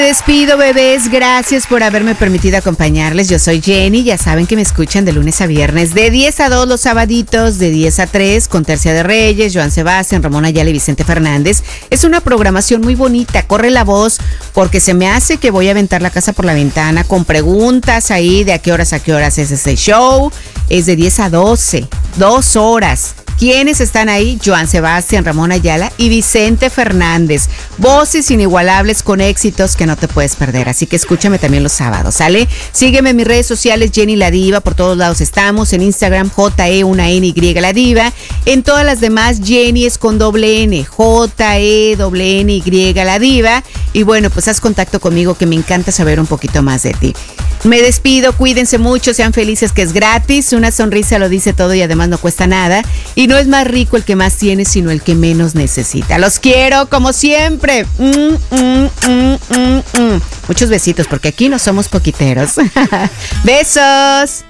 Me despido, bebés, gracias por haberme permitido acompañarles. Yo soy Jenny, ya saben que me escuchan de lunes a viernes, de 10 a 2 los sabaditos, de 10 a 3 con Tercia de Reyes, Joan Sebastián, Ramón Ayala y Vicente Fernández. Es una programación muy bonita, corre la voz, porque se me hace que voy a aventar la casa por la ventana con preguntas ahí de a qué horas es ese show. Es de 10 a 12, 2 horas. ¿Quiénes están ahí? Joan Sebastián, Ramón Ayala y Vicente Fernández. Voces inigualables con éxitos que no te puedes perder. Así que escúchame también los sábados, ¿sale? Sígueme en mis redes sociales, Jenny la Diva. Por todos lados estamos. En Instagram, JE1NY la Diva. En todas las demás, Jenny es con doble N. JENNY la Diva. Y bueno, pues haz contacto conmigo que me encanta saber un poquito más de ti. Me despido, cuídense mucho, sean felices, que es gratis. Una sonrisa lo dice todo y además no cuesta nada. Y no es más rico el que más tiene, sino el que menos necesita. Los quiero como siempre. Muchos besitos, porque aquí no somos poquiteros. Besos.